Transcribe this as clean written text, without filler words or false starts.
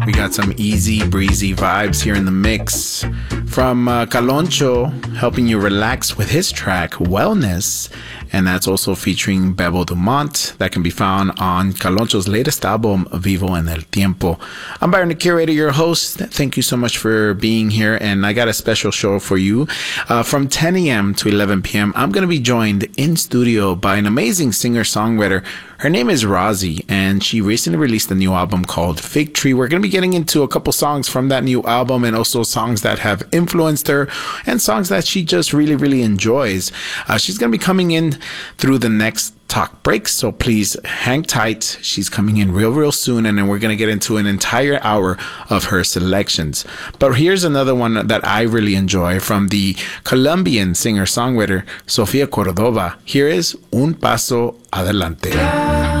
We got some easy breezy vibes here in the mix from Caloncho, helping you relax with his track Wellness, and that's also featuring Bebo Dumont. That can be found on Caloncho's latest album Vivo en el Tiempo. I'm Byron the Curator, your host. Thank you so much for being here, and I got a special show for you. From 10 a.m. to 11 p.m. I'm going to be joined in studio by an amazing singer-songwriter. Her name is Rozzy, and she recently released a new album called Fig Tree. We're going to be getting into a couple songs from that new album, and also songs that have influenced her and songs that she just really, really enjoys. She's going to be coming in through the next talk break, so please hang tight. She's coming in real soon, and then we're going to get into an entire hour of her selections. But here's another one that I really enjoy from the Colombian singer-songwriter Sofia Cordova. Here is Un Paso Adelante.